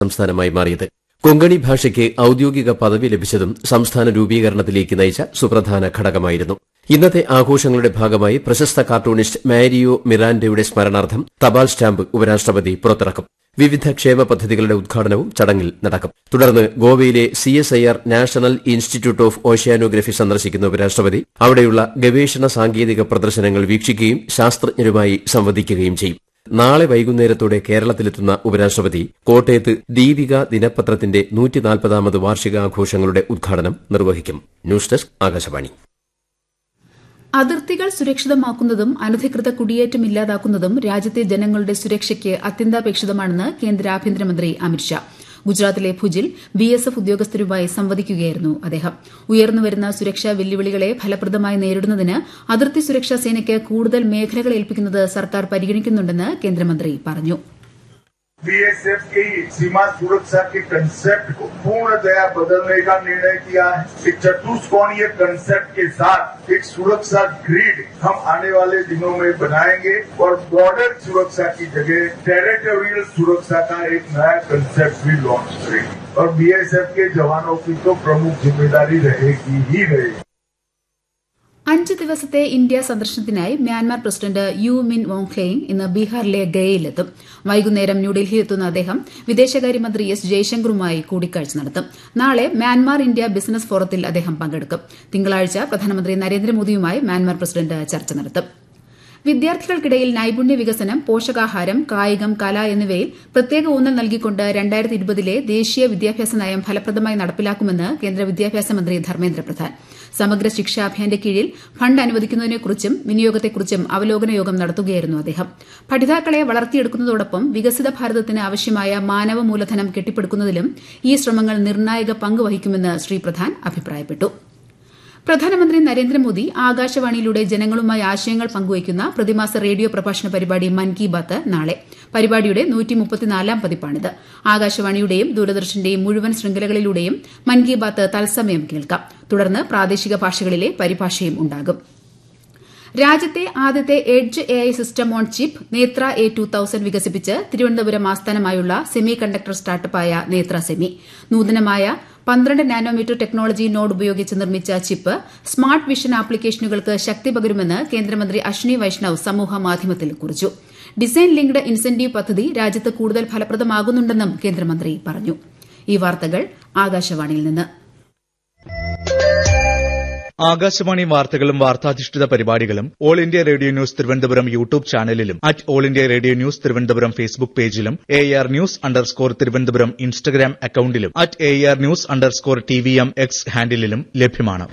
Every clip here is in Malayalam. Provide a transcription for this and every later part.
സംസ്ഥാനമായി മാറിയത്. കൊങ്കണി ഭാഷയ്ക്ക് ഔദ്യോഗിക പദവി ലഭിച്ചതും സംസ്ഥാന രൂപീകരണത്തിലേക്ക് നയിച്ച സുപ്രധാന ഘടകമായിരുന്നു. ഇന്നത്തെ ആഘോഷങ്ങളുടെ ഭാഗമായി പ്രശസ്ത കാർട്ടൂണിസ്റ്റ് മാരിയോ മിറാൻഡയുടെ സ്മരണാർത്ഥം തപാൽ സ്റ്റാമ്പ് ഉപരാഷ്ട്രപതി പുറത്തിറക്കും. വിവിധ ക്ഷേമ പദ്ധതികളുടെ ഉദ്ഘാടനവും ചടങ്ങിൽ നടക്കും. തുടർന്ന് ഗോവയിലെ CSIR national institute of oceanography സന്ദർശിക്കുന്ന ഉപരാഷ്ട്രപതി അവിടെയുള്ള ഗവേഷണ സാങ്കേതിക പ്രദർശനങ്ങൾ വീക്ഷിക്കുകയും ശാസ്ത്രജ്ഞരുമായി സംവദിക്കുകയും ചെയ്യും. നാളെ വൈകുന്നേരത്തോടെ കേരളത്തിലെത്തുന്ന ഉപരാഷ്ട്രപതി കോട്ടയത്ത് ദീപിക ദിനപത്രത്തിന്റെ 140ാമത് വാർഷികാഘോഷങ്ങളുടെ ഉദ്ഘാടനം നിർവഹിക്കും. News desk Akashvani. അതിർത്തികൾ സുരക്ഷിതമാക്കുന്നതും അനധികൃത കുടിയേറ്റം ഇല്ലാതാക്കുന്നതും രാജ്യത്തെ ജനങ്ങളുടെ സുരക്ഷയ്ക്ക് അത്യന്താപേക്ഷിതമാണെന്ന് കേന്ദ്ര ആഭ്യന്തരമന്ത്രി അമിത്ഷാ. ഗുജറാത്തിലെ ഭുജിൽ BSF ഉദ്യോഗസ്ഥരുമായി സംവദിക്കുകയായിരുന്നു അദ്ദേഹം. ഉയർന്നുവരുന്ന സുരക്ഷാ വെല്ലുവിളികളെ ഫലപ്രദമായി നേരിടുന്നതിന് അതിർത്തി സുരക്ഷാ സേനയ്ക്ക് കൂടുതൽ മേഖലകൾ ഏൽപ്പിക്കുന്നത് സർക്കാർ പരിഗണിക്കുന്നുണ്ടെന്ന് കേന്ദ്രമന്ത്രി പറഞ്ഞു. BSF की सीमा सुरक्षा के कंसेप्ट को पूर्णतया बदलने का निर्णय किया है. एक चतुष्कोणीय कंसेप्ट के साथ एक सुरक्षा ग्रिड हम आने वाले दिनों में बनाएंगे और बॉर्डर सुरक्षा की जगह टेरिटोरियल सुरक्षा का एक नया कंसेप्ट भी लॉन्च करेंगे. और BSF के जवानों की तो प्रमुख जिम्मेदारी रहेगी ही रहेगी. 5 ദിവസത്തെ ഇന്ത്യ സന്ദർശനത്തിനായി മ്യാൻമാർ പ്രസിഡന്റ് യു മിൻ ഓങ്ക്ലെയിങ് ഇന്ന് ബീഹാറിലെ ഗയയിലെത്തും. വൈകുന്നേരം ന്യൂഡൽഹിയിലെത്തുന്ന അദ്ദേഹം വിദേശകാര്യമന്ത്രി S. ജയശങ്കറുമായി കൂടിക്കാഴ്ച നടത്തും. നാളെ മ്യാൻമാർ ഇന്ത്യ ബിസിനസ് ഫോറത്തിൽ അദ്ദേഹം പങ്കെടുക്കും. തിങ്കളാഴ്ച പ്രധാനമന്ത്രി നരേന്ദ്രമോദിയുമായി മ്യാൻമാർ പ്രസിഡന്റ് ചർച്ച നടത്തും. വിദ്യാർത്ഥികൾക്കിടയിൽ നൈപുണ്യ വികസനം, പോഷകാഹാരം, കായികം, കല എന്നിവയിൽ പ്രത്യേക ഊന്നൽ നൽകിക്കൊണ്ട് 2020ലെ ദേശീയ വിദ്യാഭ്യാസ നയം ഫലപ്രദമായി നടപ്പിലാക്കുമെന്ന് കേന്ദ്ര വിദ്യാഭ്യാസ മന്ത്രി ധർമ്മേന്ദ്ര പ്രധാൻ. സമഗ്ര ശിക്ഷാ അഭിയാന്റെ കീഴിൽ ഫണ്ട് അനുവദിക്കുന്നതിനെക്കുറിച്ചും വിനിയോഗത്തെക്കുറിച്ചും അവലോകന യോഗം നടത്തുകയായിരുന്നു അദ്ദേഹം. പഠിതാക്കളെ വളർത്തിയെടുക്കുന്നതോടൊപ്പം വികസിത ഭാരതത്തിന് ആവശ്യമായ മാനവ മൂലധനം കെട്ടിപ്പടുക്കുന്നതിലും ഈ ശ്രമങ്ങൾ നിർണായക പങ്ക് വഹിക്കുമെന്ന് ശ്രീ പ്രധാൻ അഭിപ്രായപ്പെട്ടു. പ്രധാനമന്ത്രി നരേന്ദ്രമോദി ആകാശവാണിയിലൂടെ ജനങ്ങളുമായി ആശയങ്ങൾ പങ്കുവയ്ക്കുന്ന പ്രതിമാസ റേഡിയോ പ്രഭാഷണ പരിപാടി മൻ കി ബാത്ത് നാളെ. പരിപാടിയുടെ 134ാം പതിപ്പാണിത്. ആകാശവാണിയുടെയും ദൂരദർശന്റെയും മുഴുവൻ ശൃംഖലകളിലൂടെയും മൻ കി ബാത്ത് തത്സമയം കേൾക്കാം. തുടർന്ന് പ്രാദേശിക ഭാഷകളിലെ പരിഭാഷയും ഉണ്ടാകും. രാജ്യത്തെ ആദ്യത്തെ edge AI system on chip നേത്ര A2000 വികസിപ്പിച്ച് തിരുവനന്തപുരം ആസ്ഥാനമായുള്ള സെമി കണ്ടക്ടർ സ്റ്റാർട്ടപ്പായ നേത്ര സെമി. നൂതനമായ 12 നാനോമീറ്റർ ടെക്നോളജി നോഡ് ഉപയോഗിച്ച് നിർമ്മിച്ച ചിപ്പ് സ്മാർട്ട് വിഷൻ ആപ്ലിക്കേഷനുകൾക്ക് ശക്തി പകരുമെന്ന് കേന്ദ്രമന്ത്രി അശ്വിനി വൈഷ്ണവ് സമൂഹമാധ്യമത്തിൽ കുറിച്ചു. ഡിസൈൻ ലിങ്ക്ഡ് ഇൻസെന്റീവ് പദ്ധതി രാജ്യത്ത് കൂടുതൽ ഫലപ്രദമാകുന്നുണ്ടെന്നും കേന്ദ്രമന്ത്രി പറഞ്ഞു. ഈ വാർത്തകൾ ആകാശവാണിയിൽ നിന്ന്. ആകാശവാണി വാർത്തകളും വാർത്താധിഷ്ഠിത പരിപാടികളും all India radio news Thiruvananthapuram YouTube ചാനലിലും all India radio news Thiruvananthapuram Facebook പേജിലും AR News_ തിരുവനന്തപുരം ഇൻസ്റ്റഗ്രാം അക്കൌണ്ടിലും AR News_TVM X ഹാൻഡിലും ലഭ്യമാണ്.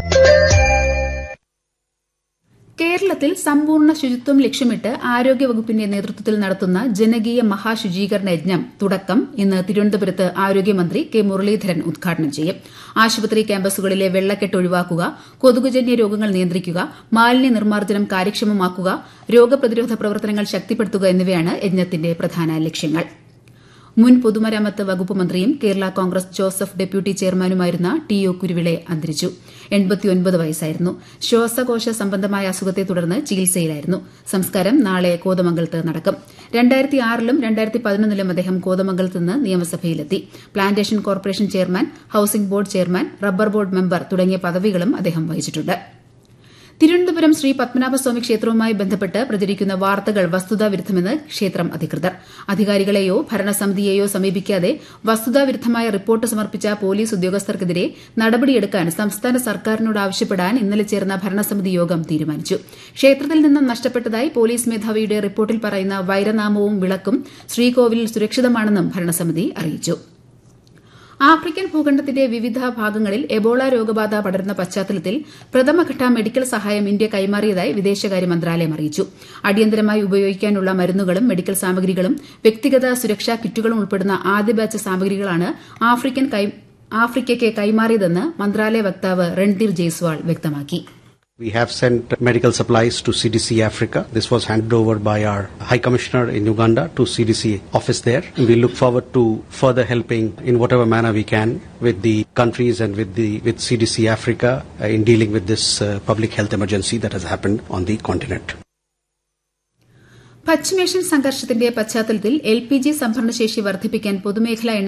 കേരളത്തിൽ സമ്പൂർണ്ണ ശുചിത്വം ലക്ഷ്യമിട്ട് ആരോഗ്യവകുപ്പിന്റെ നേതൃത്വത്തിൽ നടത്തുന്ന ജനകീയ മഹാശുചീകരണ യജ്ഞം തുടക്കം ഇന്ന് തിരുവനന്തപുരത്ത് ആരോഗ്യമന്ത്രി കെ മുരളീധരൻ ഉദ്ഘാടനം ചെയ്യും. ആശുപത്രി ക്യാമ്പസുകളിലെ വെള്ളക്കെട്ട് ഒഴിവാക്കുക, കൊതുകുജന്യ രോഗങ്ങൾ നിയന്ത്രിക്കുക, മാലിന്യ നിർമ്മാർജ്ജനം കാര്യക്ഷമമാക്കുക, രോഗപ്രതിരോധ പ്രവർത്തനങ്ങൾ ശക്തിപ്പെടുത്തുക എന്നിവയാണ് യജ്ഞത്തിന്റെ പ്രധാന ലക്ഷ്യങ്ങൾ. മുൻ പൊതുമരാമത്ത് വകുപ്പ് മന്ത്രിയും Kerala Congress Joseph deputy ചെയർമാനുമായിരുന്ന TO കുരുവിളെ അന്തരിച്ചു. 89 വയസ്സായിരുന്നു. ശ്വാസകോശ സംബന്ധമായ അസുഖത്തെ തുടർന്ന് ചികിത്സയിലായിരുന്നു. സംസ്കാരം നാളെ കോതമംഗലത്ത് നടക്കും. 2006ലും 2011ലും അദ്ദേഹം കോതമംഗലത്ത് നിന്ന് നിയമസഭയിലെത്തി. Plantation corporation chairman, housing board chairman, rubber board member തുടങ്ങിയ പദവികളും അദ്ദേഹം വഹിച്ചിട്ടുണ്ട്. തിരുവനന്തപുരം ശ്രീ പത്മനാഭസ്വാമി ക്ഷേത്രവുമായി ബന്ധപ്പെട്ട് പ്രചരിക്കുന്ന വാർത്തകൾ വസ്തുതാവിരുദ്ധമെന്ന് ക്ഷേത്രം അധികൃതർ. അധികാരികളെയോ ഭരണസമിതിയെയോ സമീപിക്കാതെ വസ്തുതാവിരുദ്ധമായ റിപ്പോർട്ട് സമർപ്പിച്ച പോലീസ് ഉദ്യോഗസ്ഥർക്കെതിരെ നടപടിയെടുക്കാൻ സംസ്ഥാന സർക്കാരിനോട് ആവശ്യപ്പെടാൻ ഇന്നലെ ചേർന്ന ഭരണസമിതി യോഗം തീരുമാനിച്ചു. ക്ഷേത്രത്തിൽ നിന്നും നഷ്ടപ്പെട്ടതായി പോലീസ് മേധാവിയുടെ റിപ്പോർട്ടിൽ പറയുന്ന വൈരനാമവും വിളക്കും ശ്രീകോവിലിൽ സുരക്ഷിതമാണെന്നും ഭരണസമിതി അറിയിച്ചു. ആഫ്രിക്കൻ ഭൂഖണ്ഡത്തിന്റെ വിവിധ ഭാഗങ്ങളിൽ എബോള രോഗബാധ പടരുന്ന പശ്ചാത്തലത്തിൽ പ്രഥമഘട്ട മെഡിക്കൽ സഹായം ഇന്ത്യ കൈമാറിയതായി വിദേശകാര്യ മന്ത്രാലയം അറിയിച്ചു. അടിയന്തരമായി ഉപയോഗിക്കാനുള്ള മരുന്നുകളും മെഡിക്കൽ സാമഗ്രികളും വ്യക്തിഗത സുരക്ഷാ കിറ്റുകളും ഉൾപ്പെടുന്ന ആദ്യ ബാച്ച് സാമഗ്രികളാണ് ആഫ്രിക്കയ്ക്ക് കൈമാറിയതെന്ന് മന്ത്രാലയ വക്താവ് രൺധീർ ജയ്സ്വാൾ വ്യക്തമാക്കി. We have sent medical supplies to CDC Africa. This was handed over by our High Commissioner in Uganda to CDC office there. And we look forward to further helping in whatever manner we can with the countries and with CDC Africa in dealing with this public health emergency that has happened on the continent. പശ്ചിമേഷ്യൻ സംഘർഷത്തിന്റെ പശ്ചാത്തലത്തിൽ LPG സംഭരണശേഷി വർദ്ധിപ്പിക്കാൻ പൊതുമേഖലാ